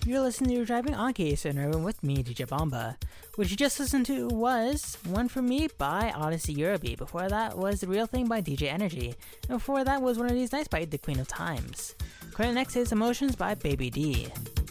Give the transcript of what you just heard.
You're listening to Driving on KSN Urban with me, DJ Bomba. What you just listened to was One For Me by Odyssey Eurobeat. Before that was The Real Thing by DJ Energy. And before that was One of These Nights by The Queen of Times. Current next is Emotions by Baby D.